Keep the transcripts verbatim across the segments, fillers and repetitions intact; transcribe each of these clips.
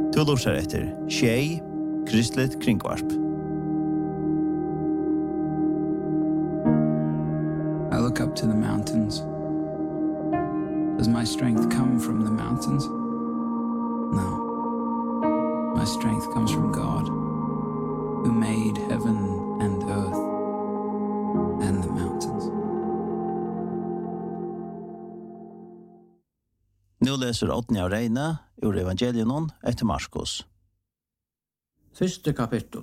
Du lurer etter Tjej, Kristlet Kringvarp. I look up to the mountains. Does my strength come from the mountains? No. My strength comes from God, who made heaven and earth and the mountains. Nu läser Oddny av Reine ur Evangelion etter Marskos. Første kapittel.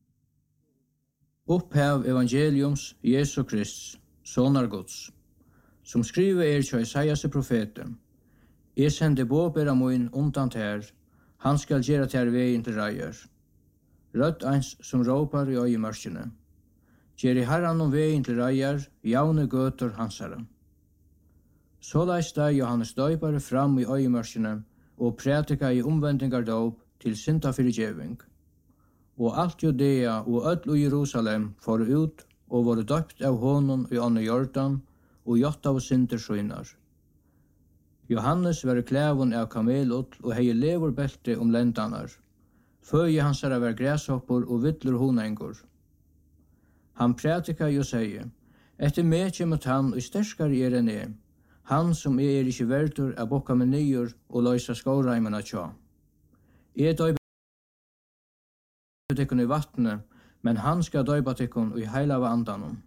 Upphav evangeliums Jesu Krist, sonar Guds, som skriver er til Isaias profeten. Jeg sender båbera moin undan ter, han skal gjøre ter veien til reier. Rødt eins som råpar i øyemørkene. Gjer i herran om veien til reier, javne gøter hansara. Så leis da Johannes døypare fram i øyemørkene, og prætika i omvendingar dåp til synda fyrirgjeving. Og alt Judea og öll og Jerusalem for ut og var døpt av honom i Anne Jordan og gjort av synder søgnar. Johannes var klævun av kamelot og hei leverbelte om lendanar. Føye hansara var græshoppor og vittler honengur. Han prætika jo seie, etter meg kjemot han og sterskar er enn jeg, han som er ikkje verdur av bokka med nyer og løysa skåreimena tja. Jeg døyba tikkun i vattnet, men han skal døyba tikkun i heila av andanon.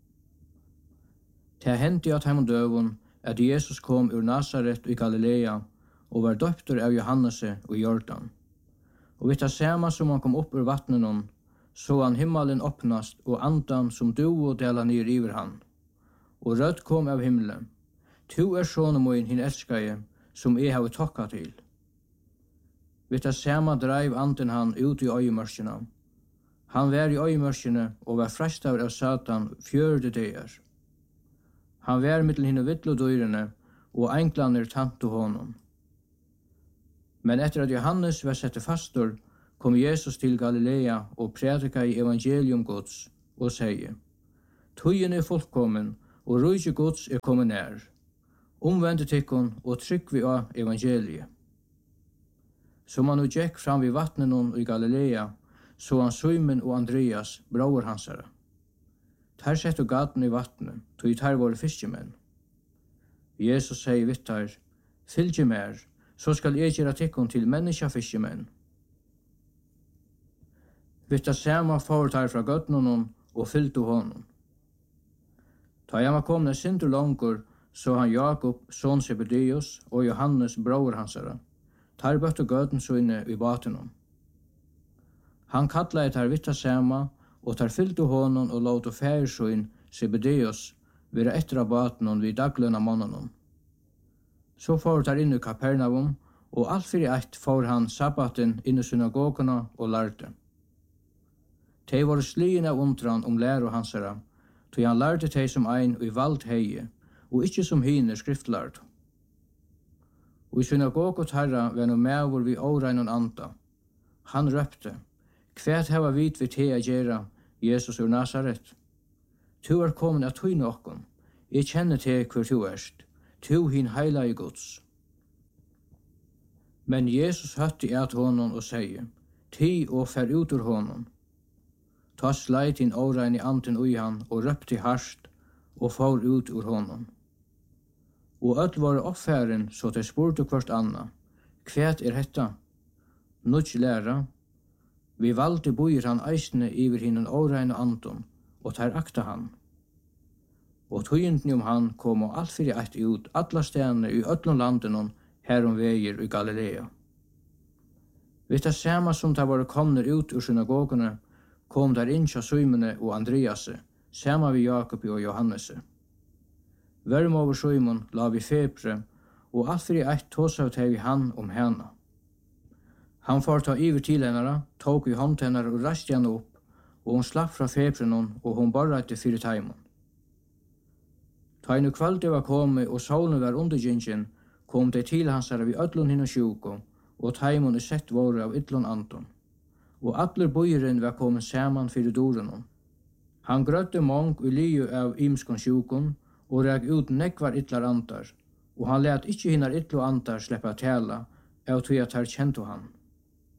Det hendte at heimon døvun at Jesus kom ur Nazaret i Galilea og var døptur av Johannese og Jordan. Og vitt det samme som han kom opp ur vattnenon, så han himmelen åpnast og andan som duo dela nir iver han. Og rødt kom av himmelen. Tu er sonen moin hin elskaje, som jeg har tokka til. Vitt det samme dreiv anden han ut i øyemørkene. Han var i øyemørkene og var frestav av Satan fjørde dager. Han var mittel hinne vittlodyrene, og enklaner tantu honom. Men etter at Johannes var sette fastor, kom Jesus til Galilea og prædika i evangelium Guds, og sier, Tøyen er fullkommen, og rujje Guds er kommet nær. Omvende tikkun og trykk vi av evangeliet. Som han nu gikk fram vid vattnenon i Galilea, så han Simon og Andreas, bror hansara. Ter sette gaten i vattnet, tog ter våre fiskemenn. Jesus sier vitt her, fylgje mer, så skal jeg gjøre tikkun til menneska fiskemenn. Vitt det samme får ter fra gaten og fylte honom. Ta jeg var komne sinter langur, så han Jakob, son Zebedeus, og Johannes, bror hansara. Tar bøtte gøden så inne i batenom. Han kattlet tar vitt det samme, og tar fyllte honom og låt og færsøyn Zebedeus være etter av batenom vid daglønna månanon. Så får tar inn i Kapernaum, og alt fyrir eitt får han sabbaten inn i synagogene og lærte. Tei var slien av undran om læro hansara, tog han lærte tei som ein i vald heie, og ikkje som hine skriftlært. Og i synagogot herra var no mevor vi åreinon anda. Han røpte, Kvært hava vit vi te a gjera, Jesus ur Nazaret? Tu er kommet at tøyne okkon. Jeg kjenner te hver tu erst. Tu hin heila i Guds. Men Jesus høtti at honom og sier, Ti og fer ut ur honom. Ta sleit hin årein i anden ui han og røpti harst og får ut ur honom. Og öll var oppfæren så til spurte kvart anna. Kvært er hetta? Nudj læra. Vi valde boir han eisne iver hinnen årein og anton, og tar akta han. Og tøyenden om han kom og alt fyrir eitt ut alla stedene i öllum landenon her om veier i Galilea. Vitt det samme som der var komner ut ur synagogene, kom der inn til Simone og Andrease, samme vi Jakob og Johannese. Verm over Simon la vi febre, og alt fyrir eitt tåsav teg vi han om hana. Han får ta iver til hennara, tok i hånd hennara og rast henne opp, og hon slapp fra febrenon, og hon barreite fyrir taimon. Ta inu kvalde var kommet, og solen var undergjengen, kom det til hansara vi öllun hinn og sjuko, og taimon er sett våre av ytlun anton. Og allir boiren var kommet saman fyrir dorenon. Han grøtte mong og liu av imskon sjukon, og reg ut nekvar ytlar andar, og han let ikkje hinnar ytlu andar sleppa tala, av tog at her kjento han.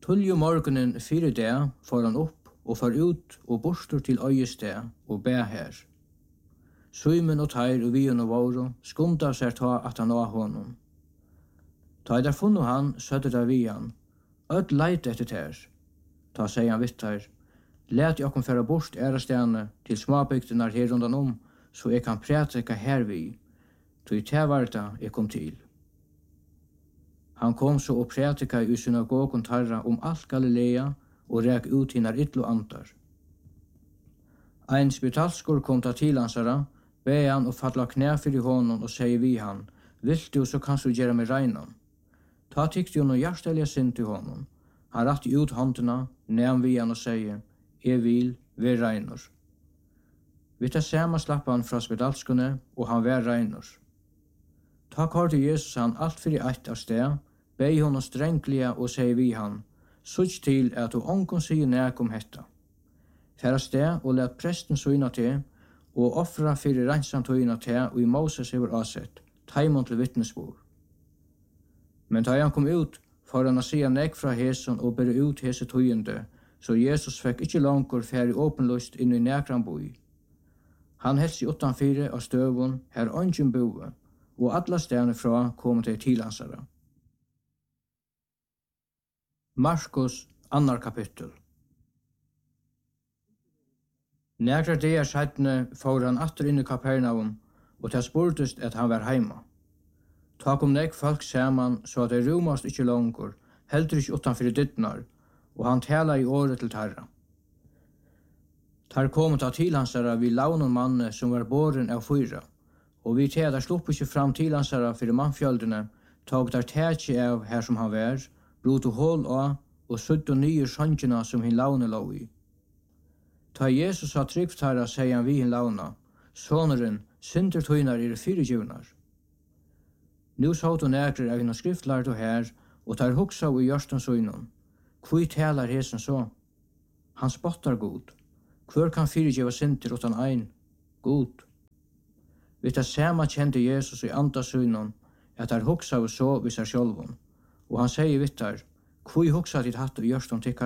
Tulju morgonen fire dag får han opp og får ut og borster til øyested og be her. Simon og Teir og Vion og Våro skunda seg ta at han var honom. Ta i der funnet han, sødde der vi han, ød leit etter ter. Ta sier han vitt her, let jeg kom færa bort ærestene til småbygdene her rundan om, så jeg kan prætika her vi, så i tevarta jeg kom til. Han kom så og prætika i synagogen tarra om alt Galilea og rek ut hinnar ytlo antar. Ein spitalskur kom ta til hansara, be han og falla knæ fyrir honom og sier vi han, vil du så kan du gjøre meg reinan. Ta tykte jo noe hjertelige sinn til honom. Han ratti ut håndena, nevn vi han og sier, jeg vil være reinor. Vi tar samme slapp han fra spedalskene, og han var reinor. Ta kort til Jesus han alt fyrir eitt av sted, bei honom strenglige og sier vi han, sutt til at du ångon sier nek om hetta. Færa sted og let presten syna til, og offra fyrir reinsamtøyna til, og i Moses hever avsett, taimon til vittnesbord. Men da han kom ut, for han å si nek fra hesen og bere ut hese tøyende, så Jesus fikk ikke langer færre åpenlyst inn i nekran boi. Han helst i utanfire av støvun, her ången boe, og alle stedene fra kom til tilhansere. Markus, annar kapittel. Nekra dager seitne får han atter inn i Kapernaum, og det spurtest at han var heima. Ta kom nek folk saman, så at det rumast ikkje langer, heldur ikkje utanfyrir dittnar, og han tala i året til tarra. Tar kom ta tilhansara vi launon manne som var båren av fyra, og vi tædar slupp ikkje fram tilhansara fyrir mannfjöldene, tog der tætje av her som han var, bruto hål av, og sutt og nye sjankina som hin laune lå i. Ta Jesus har trygt herra, sier han vi hin launa, soneren, synder tøynar er fyrirgivnar. Nu så du nekrer av hinn skriftlart og her, og tar hugsa i hjørsten søgnon. Hvor talar hesen så? Han spottar god. Hvor kan fyrirgiva synder utan ein? God. Vi tar sama kjente Jesus i anda søgnon, at tar hugsa så vis er sjolvon. Og han sier vittar, hvor hugsa ditt hatt og hjørsten tikkara?